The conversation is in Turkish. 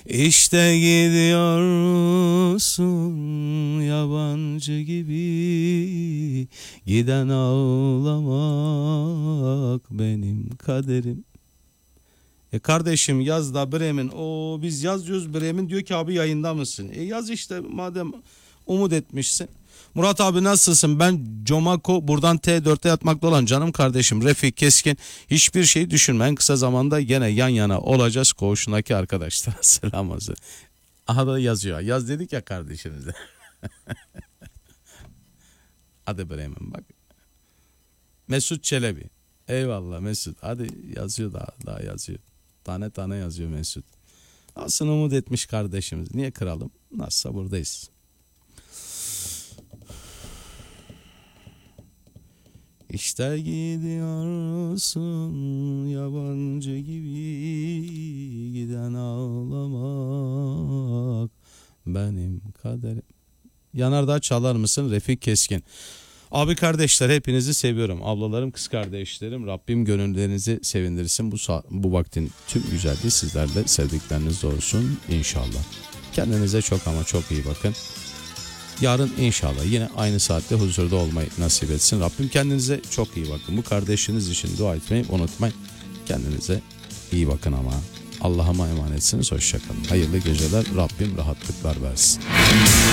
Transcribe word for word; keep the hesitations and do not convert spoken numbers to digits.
İşte gidiyorsun yabancı gibi, giden ağlamak benim kaderim. E kardeşim yaz da Bremen. O biz yazıyoruz Bremen, diyor ki abi yayında mısın? E yaz işte madem umut etmişsin. Murat abi nasılsın? Ben Comako, buradan T dörtte yatmakta olan canım kardeşim Refik Keskin. Hiçbir şey düşünme, en kısa zamanda gene yan yana olacağız koğuşundaki arkadaşlara. Selam olsun. Aha da yazıyor. Yaz dedik ya kardeşinize. Hadi Bremen bak. Mesut Çelebi. Eyvallah Mesut. Hadi yazıyor, daha daha yazıyor. Tane tane yazıyor Mesut. Aslında umut etmiş kardeşimiz. Niye kıralım? Nasılsa buradayız. İşte gidiyorsun yabancı gibi, giden ağlamak benim kaderim. Yanardağ çalar mısın Refik Keskin? Abi kardeşler, hepinizi seviyorum. Ablalarım, kız kardeşlerim, Rabbim gönüllerinizi sevindirsin. Bu bu vaktin tüm güzelliği sizlerle, sevdikleriniz olsun inşallah. Kendinize çok ama çok iyi bakın. Yarın inşallah yine aynı saatte huzurda olmayı nasip etsin. Rabbim, kendinize çok iyi bakın. Bu kardeşiniz için dua etmeyi unutmayın. Kendinize iyi bakın ama. Allah'ıma emanetsiniz. Hoşçakalın. Hayırlı geceler. Rabbim rahatlıklar versin.